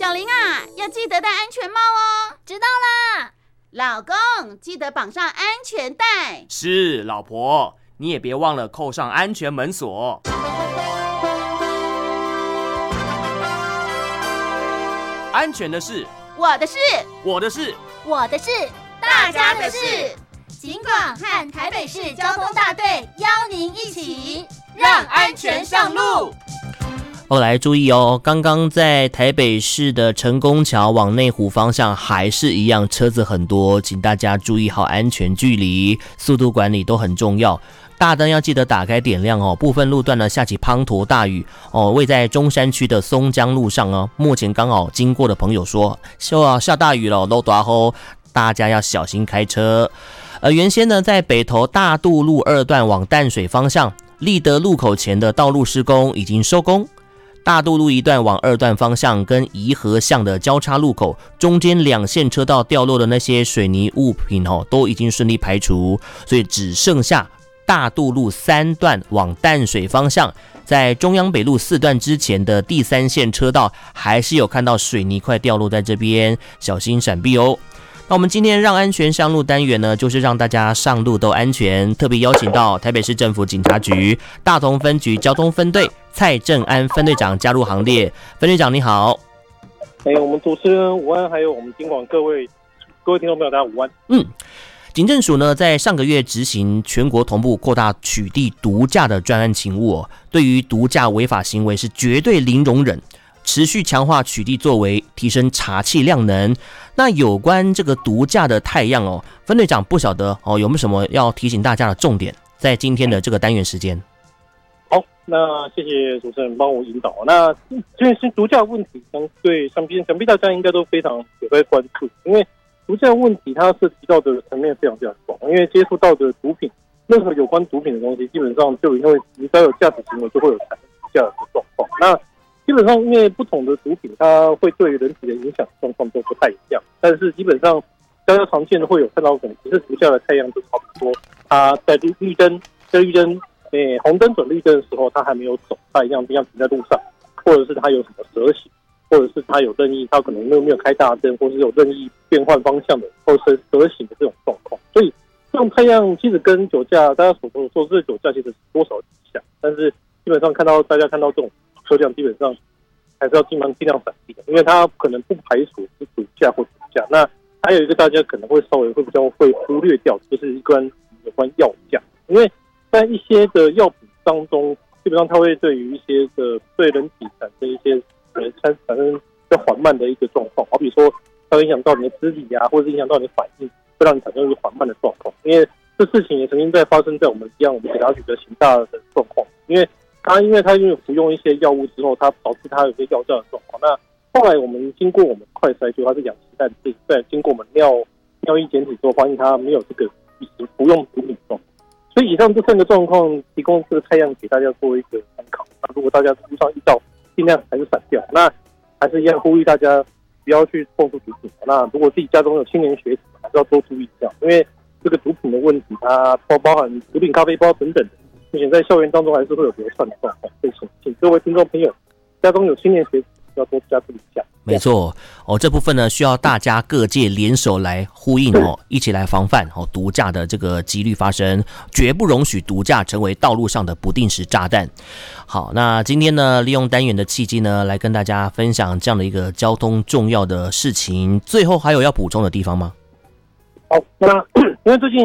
小林啊，要记得戴安全帽哦。 知道啦。 老公，记得绑上安全带。 是，老婆，你也别忘了扣上安全门锁。安全的事， 我的事， 我的事， 我的事， 大家的事。 警广和台北市交通大队邀您一起让安全上路。 来注意哦，刚刚在台北市的成功桥往内湖方向还是一样车子很多，请大家注意好安全距离，速度管理都很重要。大灯要记得打开点亮哦。部分路段呢下起滂沱大雨哦，位在中山区的松江路上哦，目前刚好经过的朋友说，下大雨了，路大雨，大家要小心开车。原先呢在北投大渡路2段往淡水方向，立德路口前的道路施工已经收工。大渡路1段往2段方向跟宜和巷的交叉路口中间2线车道掉落的那些水泥物品都已经顺利排除，所以只剩下大渡路3段往淡水方向，在中央北路4段之前的第3线车道还是有看到水泥块掉落在这边，小心闪避哦。那我们今天让安全上路单元呢，就是让大家上路都安全，特别邀请到台北市政府警察局大同分局交通分队蔡正安分队长加入行列。分队长你好。 我们主持人午安，还有我们警广各位听众朋友大家午安。 警政署呢在上个月执行全国同步扩大取缔毒驾的专案勤务对于毒驾违法行为是绝对零容忍，持续强化取缔作为，提升查缉量能。那有关这个毒驾的态样分队长不晓得有没有什么要提醒大家的重点，在今天的这个单元时间。 好，那谢谢主持人帮我引导。那这是毒驾问题，想必大家应该都非常有在关注，因为毒驾问题它涉及到的层面非常非常广，因为接触到的毒品，任何有关毒品的东西，基本上就因为你只要有驾驶行为，就会有产生毒驾的状况。那基本上，因为不同的毒品，它会对人体的影响状况都不太一样。但是基本上，大家常见的会有看到可能只是毒驾的太阳，就差不多，它在绿灯，红灯转绿灯的时候，它还没有走，它一样停在路上，或者是它有什么蛇行，或者是它有任意，它可能没有开大灯，或是有任意变换方向的，或是蛇行的这种状况。所以这种太阳其实跟酒驾，大家所说的酒驾其实多少像，但是基本上大家看到这种车辆，基本上还是要尽量闪避的，因为它可能不排除是毒驾或酒驾。那还有一个大家可能会稍微比较会忽略掉，就是有关药价，因为在一些的药品当中，基本上它会对于一些的对人体产生一些产生比较缓慢的一个状况，好比说它会影响到你的肢体或者是影响到你的反应，会让你产生一个缓慢的状况。因为这事情也曾经发生在我们警察局的刑大的状况，因为他服用一些药物之后，他导致他有一些药驾的状况。那后来我们经过我们快筛，就他是氧气弹，在经过我们尿液检体之后，发现他没有这个服用毒品状况。所以以上这3个状况，提供这个太阳给大家做一个参考。那如果大家路上遇到，尽量还是闪掉。那还是一样呼吁大家不要去碰触毒品。那如果自己家中有青年学子，还是要多注意一下，因为这个毒品的问题，它包含毒品咖啡包等等的。目前在校园当中还是会有流窜的状况，所以请各位听众朋友，家中有青年学子要多加注意一下。 没错这部分呢需要大家各界联手来呼应一起来防范毒驾的这个几率发生，绝不容许毒驾成为道路上的不定时炸弹。好，那今天呢利用单元的契机呢，来跟大家分享这样的一个交通重要的事情。最后还有要补充的地方吗？ 好，那因为最近